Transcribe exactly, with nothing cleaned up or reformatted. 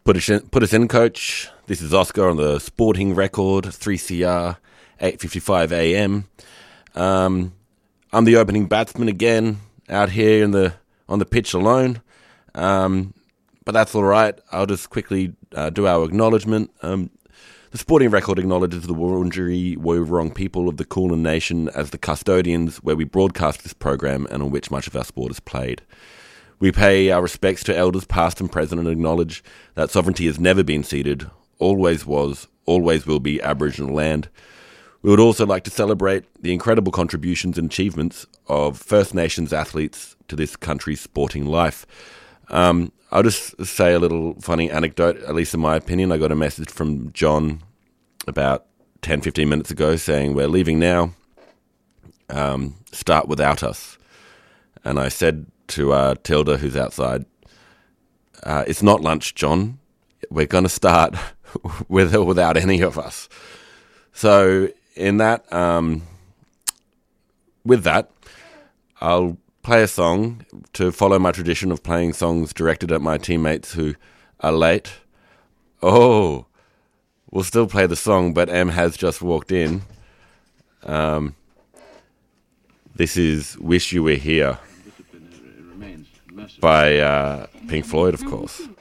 Put us in, put us in, coach. This is Oscar on the Sporting Record, three C R, eight fifty-five A M. Um, I'm the opening batsman again, out here in the on the pitch alone. Um, but that's all right. I'll just quickly uh, do our acknowledgement. Um, the Sporting Record acknowledges the Wurundjeri Woiwurrung people of the Kulin Nation as the custodians where we broadcast this program and on which much of our sport is played. We pay our respects to elders past and present and acknowledge that sovereignty has never been ceded, always was, always will be Aboriginal land. We would also like to celebrate the incredible contributions and achievements of First Nations athletes to this country's sporting life. Um, I'll just say a little funny anecdote, at least in my opinion. I got a message from John about ten, fifteen minutes ago saying, we're leaving now, um, start without us. And I said to uh, Tilda, who's outside, uh, it's not lunch, John. We're going to start with or without any of us. So in that, um, with that, I'll play a song to follow my tradition of playing songs directed at my teammates who are late. Oh, we'll still play the song, but Em has just walked in. Um, this is Wish You Were Here by uh, Pink Floyd, of course.